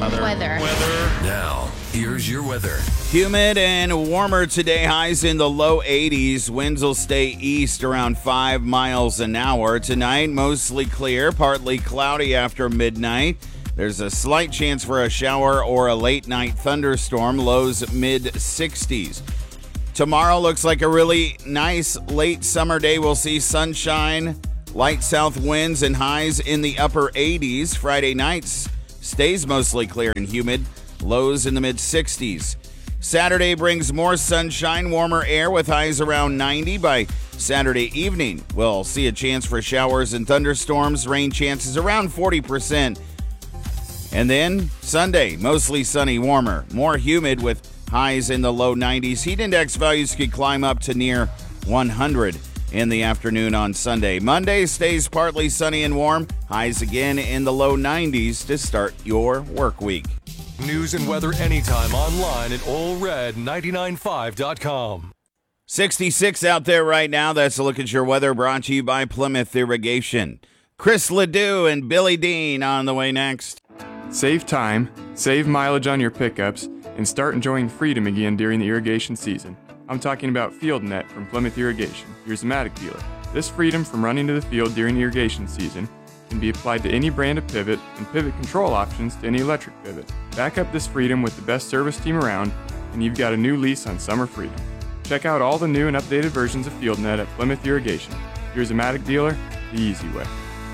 Weather. Now, here's your weather. Humid and warmer today. Highs in the low 80s. Winds will stay east around 5 miles an hour. Tonight, mostly clear, partly cloudy after midnight. There's a slight chance for a shower or a late night thunderstorm. Lows mid 60s. Tomorrow looks like a really nice late summer day. We'll see sunshine, light south winds, and highs in the upper 80s. Friday nights stays mostly clear and humid. Lows in the mid 60s. Saturday brings more sunshine, warmer air with highs around 90. By Saturday evening, we'll see a chance for showers and thunderstorms. Rain chances around 40%. And then Sunday, mostly sunny, warmer, more humid with highs in the low 90s. Heat index values could climb up to near 100 in the afternoon on Sunday. Monday stays partly sunny and warm. Highs again in the low 90s to start your work week. News and weather anytime online at allred995.com. 66 out there right now. That's a look at your weather brought to you by Plymouth Irrigation. Chris Ledoux and Billy Dean on the way next. Save time, save mileage on your pickups, and start enjoying freedom again during the irrigation season. I'm talking about FieldNet from Plymouth Irrigation, your Zematic dealer. This freedom from running to the field during irrigation season can be applied to any brand of pivot and pivot control options to any electric pivot. Back up this freedom with the best service team around, and you've got a new lease on summer freedom. Check out all the new and updated versions of FieldNet at Plymouth Irrigation, your Zematic dealer, the easy way.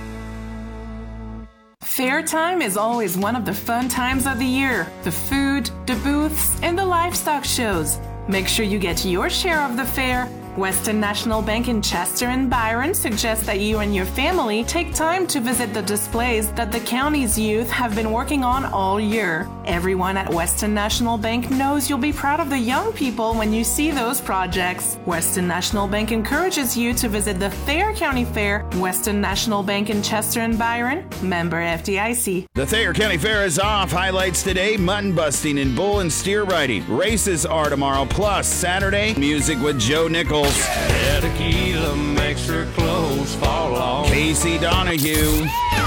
Fair time is always one of the fun times of the year. The food, the booths, and the livestock shows. Make sure you get your share of the fair. Western National Bank in Chester and Byron suggests that you and your family take time to visit the displays that the county's youth have been working on all year. Everyone at Western National Bank knows you'll be proud of the young people when you see those projects. Western National Bank encourages you to visit the Thayer County Fair. Western National Bank in Chester and Byron, member FDIC. The Thayer County Fair is off. Highlights today: mutton busting and bull and steer riding. Races are tomorrow. Plus, Saturday, music with Joe Nichols. Yeah, tequila makes her clothes fall off. Casey Donahue.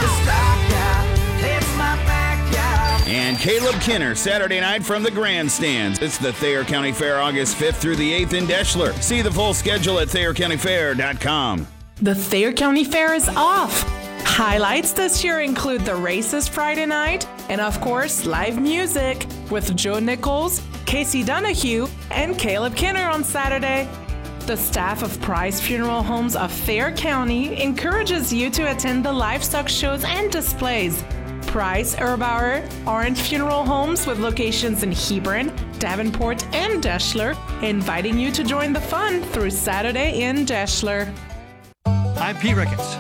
And Caleb Kinner, Saturday night from the grandstands. It's the Thayer County Fair, August 5th through the 8th in Deschler. See the full schedule at ThayerCountyFair.com. The Thayer County Fair is off. Highlights this year include the races Friday night and, of course, live music with Joe Nichols, Casey Donahue, and Caleb Kinner on Saturday. The staff of Price Funeral Homes of Thayer County encourages you to attend the livestock shows and displays. Price, Erbauer, Orange Funeral Homes with locations in Hebron, Davenport, and Deschler, inviting you to join the fun through Saturday in Deschler. I'm Pete Ricketts.